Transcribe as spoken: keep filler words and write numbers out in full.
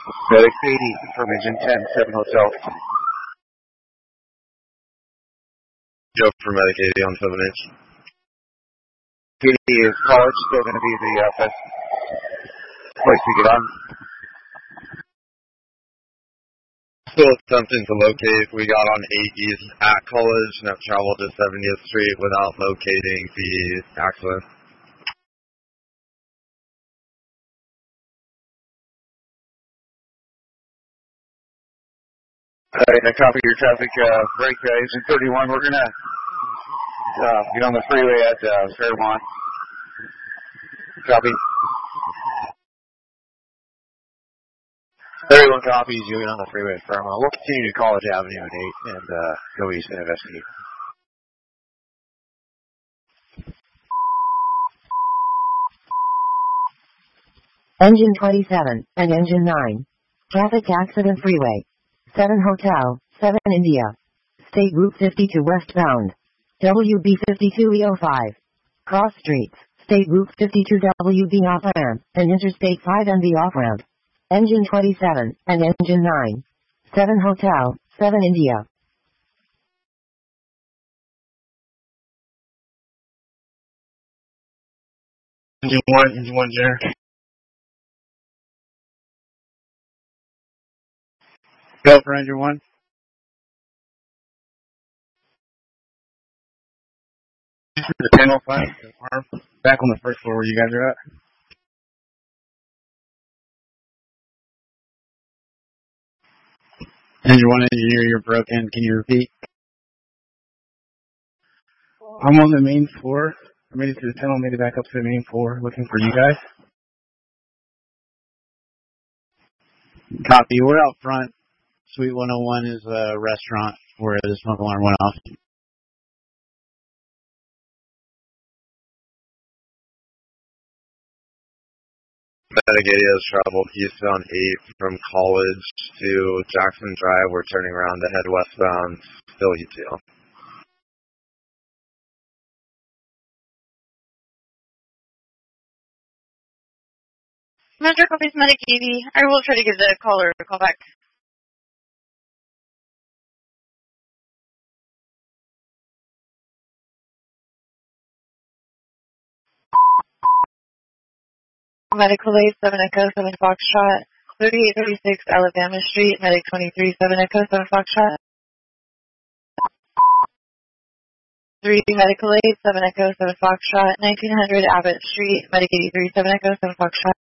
Medic eighty from engine ten, seven Hotel. Joe for Medic eighty on seven H. P D is college, still going to be the uh, best place to get on. Still attempting to locate. We got on eight East at college and have traveled to seventieth Street without locating the accident. Alright, I copy your traffic uh, break, uh, engine thirty-one. We're going to uh, get on the freeway at uh, Fairmont. Copy. thirty-one copies, you get on the freeway at Fairmont. We'll continue to College Avenue at eight and uh, go east and investigate. Engine twenty-seven and Engine nine. Traffic accident freeway. seven Hotel, seven India. State Route fifty-two westbound. W B fifty-two E oh five. Cross streets. State Route fifty-two W B off-ramp and Interstate five N B off-ramp. Engine twenty-seven and Engine nine. seven Hotel, seven India. Engine one, Engine one, Jer. Go for Engine one. The panel flat, back on the first floor where you guys are at. Engine one engineer, you're broken. Can you repeat? I'm on the main floor. I made it to the tunnel, made it back up to the main floor, looking for you guys. Copy. We're out front. Suite one oh one is a restaurant where the smoke alarm went off. Medic eighty has traveled eastbound eight from College to Jackson Drive. We're turning around to head westbound, still E T L. Metro copies Medic eighty. I will try to give the caller a call back. Medical aid, seven Echo, seven Foxtrot, thirty-eight thirty-six Alabama Street, Medic twenty-three, seven Echo, seven Foxtrot. three Medical aid, seven Echo, seven Foxtrot, nineteen hundred Abbott Street, Medic eighty-three, seven Echo, seven Foxtrot.